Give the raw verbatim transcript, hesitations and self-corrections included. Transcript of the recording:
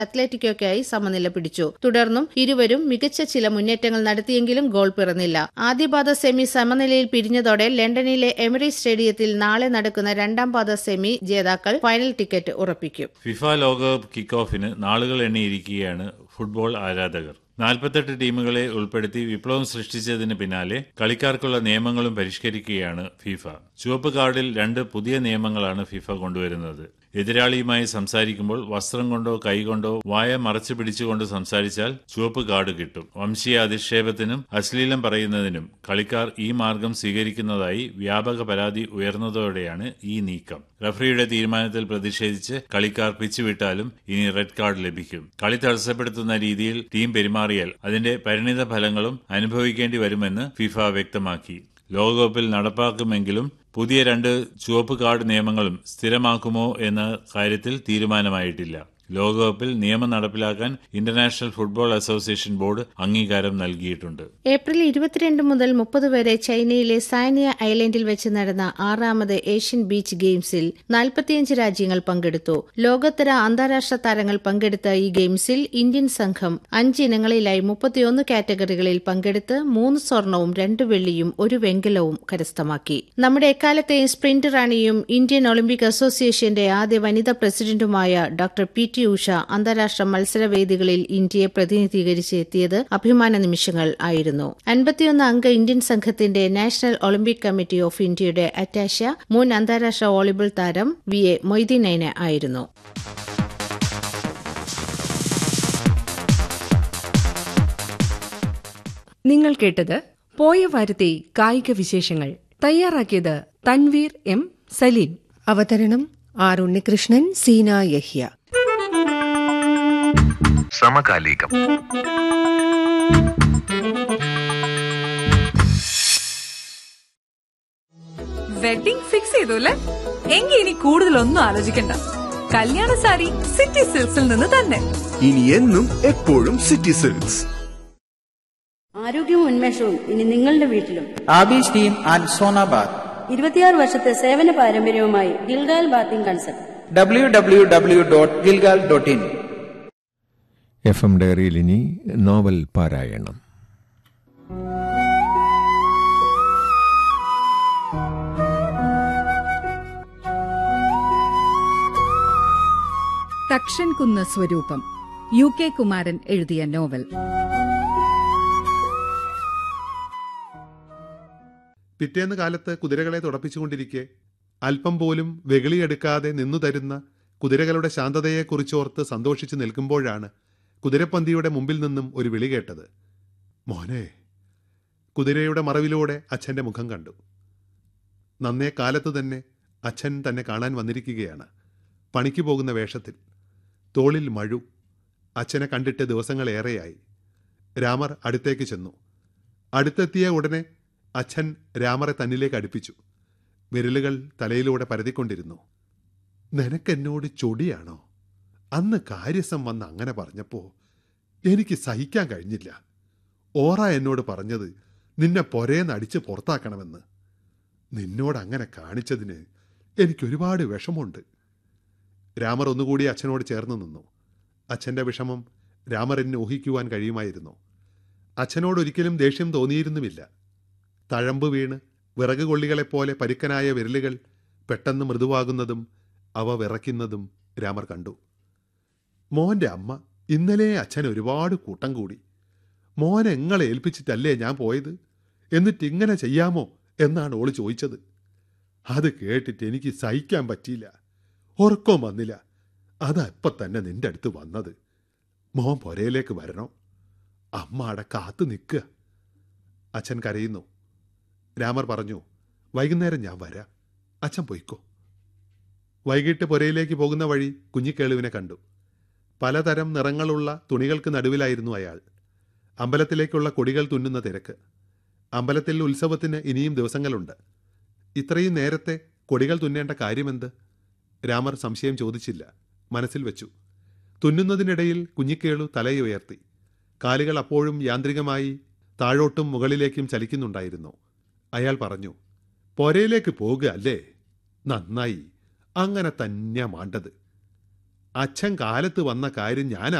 അത്ലറ്റിക്കോയ്ക്കായി സമനില പിടിച്ചു. തുടർന്നും ഇരുവരും മികച്ച ചില മുന്നേറ്റങ്ങൾ നടത്തിയെങ്കിലും ഗോൾ പിറന്നില്ല. ആദ്യപാദ സെമി സമനിലയിൽ പിരിഞ്ഞതോടെ ലണ്ടനിലെ എമിറേറ്റ്സ് സ്റ്റേഡിയത്തിൽ നാളെ നടക്കുന്ന രണ്ടാം പാദ സെമി ജേതാക്കൾ ഫൈനൽ ടിക്കറ്റ് ഉറപ്പിക്കും. ഫിഫ ലോകകപ്പ് കിക്ക് ഓഫിന് നാളുകൾ എണ്ണിയിരിക്കുകയാണ് ഫുട്ബോൾ ആരാധകർ. നാൽപ്പത്തെട്ട് ടീമുകളെ ഉൾപ്പെടുത്തി വിപ്ലവം സൃഷ്ടിച്ചതിന് പിന്നാലെ കളിക്കാർക്കുള്ള നിയമങ്ങളും പരിഷ്കരിക്കുകയാണ് ഫിഫ. ചുവപ്പ് കാർഡിൽ രണ്ട് പുതിയ നിയമങ്ങളാണ് ഫിഫ കൊണ്ടുവരുന്നത്. എതിരാളിയുമായി സംസാരിക്കുമ്പോൾ വസ്ത്രം കൊണ്ടോ കൈകൊണ്ടോ വായ മറച്ചു പിടിച്ചുകൊണ്ട് സംസാരിച്ചാൽ ചുവപ്പ് കാർഡ് കിട്ടും. വംശീയ അധിക്ഷേപത്തിനും അശ്ലീലം പറയുന്നതിനും കളിക്കാർ ഈ മാർഗം സ്വീകരിക്കുന്നതായി വ്യാപക പരാതി ഉയർന്നതോടെയാണ് ഈ നീക്കം. റഫറിയുടെ തീരുമാനത്തിൽ പ്രതിഷേധിച്ച് കളിക്കാർ പിച്ചുവിട്ടാലും ഇനി റെഡ് കാർഡ് ലഭിക്കും. കളി തടസ്സപ്പെടുത്തുന്ന രീതിയിൽ ടീം പെരുമാറിയാൽ അതിന്റെ പരിണിത ഫലങ്ങളും അനുഭവിക്കേണ്ടി വരുമെന്ന് ഫിഫ വ്യക്തമാക്കി. ലോകകപ്പിൽ നടപ്പാക്കുമെങ്കിലും പുതിയ രണ്ട് ചുവപ്പ് കാർഡ് നിയമങ്ങളും സ്ഥിരമാക്കുമോ എന്ന കാര്യത്തിൽ തീരുമാനമായിട്ടില്ല. ലോകകപ്പിൽ നിയമം നടപ്പിലാക്കാൻ ഇന്റർനാഷണൽ ഫുട്ബോൾ അസോസിയേഷൻ ബോർഡ് അംഗീകാരം നൽകിയിട്ടുണ്ട്. ഏപ്രിൽ ഇരുപത്തിരണ്ട് മുതൽ മുപ്പത് വരെ ചൈനയിലെ സാനിയ ഐലൻഡിൽ വെച്ച് നടന്ന ആറാമത് ഏഷ്യൻ ബീച്ച് ഗെയിംസിൽ നാൽപ്പത്തിയഞ്ച് രാജ്യങ്ങൾ പങ്കെടുത്തു. ലോകോത്തര അന്താരാഷ്ട്ര താരങ്ങൾ പങ്കെടുത്ത ഈ ഗെയിംസിൽ ഇന്ത്യൻ സംഘം അഞ്ച് ഇനങ്ങളിലായി മുപ്പത്തിയൊന്ന് കാറ്റഗറികളിൽ പങ്കെടുത്ത് മൂന്ന് സ്വർണവും രണ്ട് വെള്ളിയും ഒരു വെങ്കലവും കരസ്ഥമാക്കി. നമ്മുടെ എക്കാലത്തെയും സ്പ്രിന്റ് റാണിയും ഇന്ത്യൻ ഒളിമ്പിക് അസോസിയേഷന്റെ ആദ്യ വനിതാ പ്രസിഡന്റുമായ ഡോക്ടർ പി ടി ഉഷ അന്താരാഷ്ട്ര മത്സരവേദികളിൽ ഇന്ത്യയെ പ്രതിനിധീകരിച്ച് എത്തിയത് അഭിമാന നിമിഷങ്ങൾ ആയിരുന്നു. അൻപത്തിയൊന്ന് അംഗ ഇന്ത്യൻ സംഘത്തിന്റെ നാഷണൽ ഒളിമ്പിക് കമ്മിറ്റി ഓഫ് ഇന്ത്യയുടെ അറ്റാഷ മുൻ അന്താരാഷ്ട്ര വോളിബോൾ താരം വി എ മൊയ്തീൻ ആയിരുന്നു. നിങ്ങൾ കേട്ടത് പോയ വാരത്തെ കായിക വിശേഷങ്ങൾ. തയ്യാറാക്കിയത് തൻവീർ എം സലീം. അവതരണം ആർ ഉണ്ണികൃഷ്ണൻ, സീന യഹ്യ. സമകാലികം. വെഡിംഗ് ഫിക്സ് ചെയ്തു അല്ലേ? എങ്കിൽ ഇനി കൂടുതലൊന്നും ആലോചിക്കണ്ട. കല്യാണ സാരി സിറ്റി സിൽക്സിൽ നിന്ന് തന്നെ. ഇനി എന്നും എപ്പോഴും സിറ്റി സിൽക്സ്. ആരോഗ്യവും ഉന്മേഷവും ഇനി നിങ്ങളുടെ വീട്ടിലും. ആബീസ് ടീം ആൻഡ് സോനാബാദ് ഇരുപത്തിയാറ് വർഷത്തെ സേവന പാരമ്പര്യവുമായി Gilgal bathing consult. W W W dot Gilgal dot in. F M ഡയറിയിൽ ഇനി നോവൽ പാരായണം. തക്ഷൻകുന്ന് സ്വരൂപം, യു കെ കുമാരൻ എഴുതിയ നോവൽ. പിറ്റേന്ന് കാലത്ത് കുതിരകളെ തുടപ്പിച്ചുകൊണ്ടിരിക്കെ അല്പം പോലും വെകിളിയെടുക്കാതെ നിന്നു തരുന്ന കുതിരകളുടെ ശാന്തതയെക്കുറിച്ചോർത്ത് സന്തോഷിച്ചു നിൽക്കുമ്പോഴാണ് കുതിരപ്പന്തിയുടെ മുമ്പിൽ നിന്നും ഒരു വിളി കേട്ടത്. മോനെ. കുതിരയുടെ മറവിലൂടെ അച്ഛൻ്റെ മുഖം കണ്ടു. നന്നേ കാലത്ത് തന്നെ അച്ഛൻ തന്നെ കാണാൻ വന്നിരിക്കുകയാണ്. പണിക്ക് പോകുന്ന വേഷത്തിൽ, തോളിൽ മഴു. അച്ഛനെ കണ്ടിട്ട് ദിവസങ്ങളേറെയായി. രാമർ അടുത്തേക്ക് ചെന്നു. അടുത്തെത്തിയ ഉടനെ അച്ഛൻ രാമറെ തന്നിലേക്ക് അടുപ്പിച്ചു. വിരലുകൾ തലയിലൂടെ പരതിക്കൊണ്ടിരുന്നു. നിനക്കെന്നോട് ചൊടിയാണോ? അന്ന് കാര്യസം വന്ന് അങ്ങനെ പറഞ്ഞപ്പോൾ എനിക്ക് സഹിക്കാൻ കഴിഞ്ഞില്ല. ഓറ എന്നോട് പറഞ്ഞത് നിന്നെ പൊരേന്ന് അടിച്ച് പുറത്താക്കണമെന്ന്. നിന്നോട് അങ്ങനെ കാണിച്ചതിന് എനിക്കൊരുപാട് വിഷമമുണ്ട്. രാമർ ഒന്നുകൂടി അച്ഛനോട് ചേർന്ന് നിന്നു. അച്ഛൻ്റെ വിഷമം രാമറിന് ഊഹിക്കുവാൻ കഴിയുമായിരുന്നു. അച്ഛനോടൊരിക്കലും ദേഷ്യം തോന്നിയിരുന്നുമില്ല. തഴമ്പ് വീണ് വിറക് കൊള്ളികളെപ്പോലെ പരുക്കനായ വിരലുകൾ പെട്ടെന്ന് മൃദുവാകുന്നതും അവ വിറയ്ക്കുന്നതും രാമർ കണ്ടു. മോൻ്റെ അമ്മ ഇന്നലെ അച്ഛൻ ഒരുപാട് കൂട്ടം കൂടി. മോനെ എങ്ങളെ ഏൽപ്പിച്ചിട്ടല്ലേ ഞാൻ പോയത്, എന്നിട്ടിങ്ങനെ ചെയ്യാമോ എന്നാണ് ഓള് ചോദിച്ചത്. അത് കേട്ടിട്ട് എനിക്ക് സഹിക്കാൻ പറ്റിയില്ല. ഉറക്കം വന്നില്ല. അതാ ഇപ്പം തന്നെ നിന്റെ അടുത്ത് വന്നത്. മോൻ പുരയിലേക്ക് വരണം. അമ്മ അവിടെ കാത്തു നിൽക്കുക. അച്ഛൻ കരയുന്നു. രാമർ പറഞ്ഞു, വൈകുന്നേരം ഞാൻ വരാം, അച്ഛൻ പൊയ്ക്കോ. വൈകിട്ട് പുരയിലേക്ക് പോകുന്ന വഴി കുഞ്ഞിക്കേളുവിനെ കണ്ടു. പലതരം നിറങ്ങളുള്ള തുണികൾക്ക് നടുവിലായിരുന്നു അയാൾ. അമ്പലത്തിലേക്കുള്ള കൊടികൾ തുന്നുന്ന തിരക്ക്. അമ്പലത്തിൽ ഉത്സവത്തിന് ഇനിയും ദിവസങ്ങളുണ്ട്. ഇത്രയും നേരത്തെ കൊടികൾ തുന്നേണ്ട കാര്യമെന്ത്? രാമർ സംശയം ചോദിച്ചില്ല, മനസ്സിൽ വെച്ചു. തുന്നുന്നതിനിടയിൽ കുഞ്ഞിക്കേളു തലയുയർത്തി. കാലുകൾ അപ്പോഴും യാന്ത്രികമായി താഴോട്ടും മുകളിലേക്കും ചലിക്കുന്നുണ്ടായിരുന്നു. അയാൾ പറഞ്ഞു, പൊരയിലേക്ക് പോകുക അല്ലേ? നന്നായി, അങ്ങനെ തന്നെയാ മാണ്ടത്. അച്ഛൻ കാലത്ത് വന്ന കാര്യം ഞാൻ